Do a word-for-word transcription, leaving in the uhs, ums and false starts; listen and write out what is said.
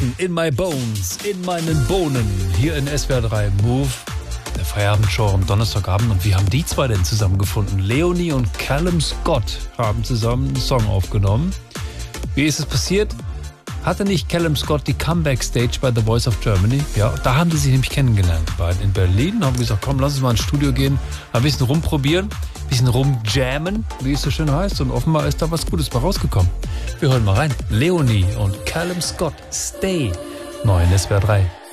Herzen, in my bones, in meinen Bohnen. Hier in S W R drei Move, der Feierabendshow am Donnerstagabend. Und wie haben die zwei denn zusammengefunden? Leonie und Callum Scott haben zusammen einen Song aufgenommen. Wie ist es passiert? Hatte nicht Callum Scott die Comeback-Stage bei The Voice of Germany? Ja, da haben die sich nämlich kennengelernt. Die beiden in Berlin haben gesagt, komm, lass uns mal ins Studio gehen, ein bisschen rumprobieren, ein bisschen rumjammen, wie es so schön heißt. Und offenbar ist da was Gutes bei rausgekommen. Wir hören mal rein. Leonie und Callum Scott, Stay, neu in S W R drei.